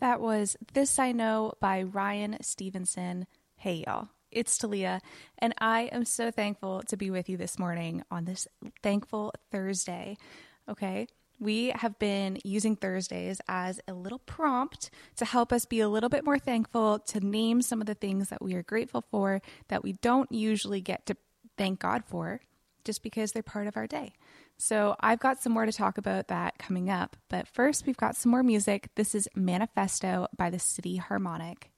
That was This I Know by Ryan Stevenson. Hey, y'all. It's Talia, and I am so thankful to be with you this morning on this thankful Thursday. Okay, we have been using Thursdays as a little prompt to help us be a little bit more thankful, to name some of the things that we are grateful for that we don't usually get to thank God for just because they're part of our day. So I've got some more to talk about that coming up, but first we've got some more music. This is Manifesto by the City Harmonic.